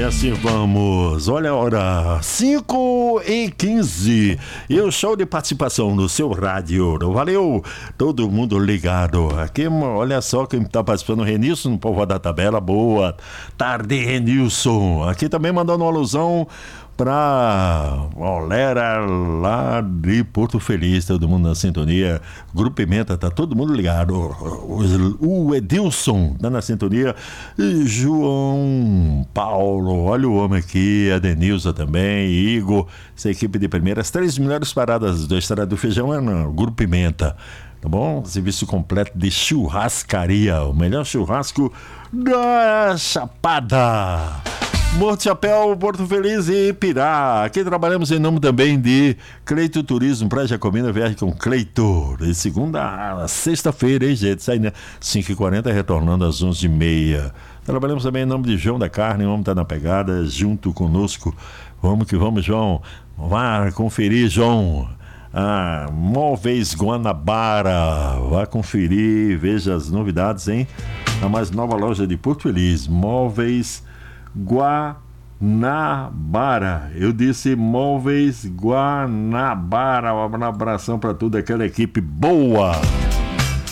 assim vamos. Olha a hora, 5h15. E o show de participação no seu rádio. Valeu, todo mundo ligado. Aqui, olha só quem está participando. Renilson, no Povo da Tabela. Boa tarde, Renilson. Aqui também mandando uma alusão pra galera lá de Porto Feliz, todo mundo na sintonia. Grupo Pimenta, tá todo mundo ligado. O Edilson tá na sintonia. E João Paulo, olha o homem aqui, a Denilza também, Igor, essa equipe de primeira. As 3 melhores paradas da Estrada do Feijão é no Grupo Pimenta, tá bom? Serviço completo de churrascaria, o melhor churrasco da Chapada. Morto Chapéu, Porto Feliz e Pirá. Aqui trabalhamos em nome também de Cleito Turismo, Praia Jacobina, viagem com Cleito. De segunda a sexta-feira, hein, gente? Sai, né? 5h40, retornando às 11h30. Trabalhamos também em nome de João da Carne, o homem tá na pegada, junto conosco. Vamos que vamos, João. Vá conferir, João. Móveis Guanabara. Vá conferir, veja as novidades, hein? A mais nova loja de Porto Feliz, Móveis Guanabara. Eu disse Móveis Guanabara. Um abração para toda aquela equipe boa.